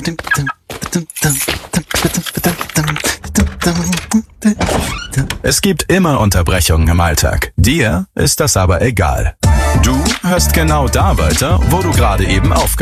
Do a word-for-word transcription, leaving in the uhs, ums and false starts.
Es gibt immer Unterbrechungen im Alltag. Dir ist das aber egal. Du hörst genau da weiter, wo du gerade eben aufgehört hast.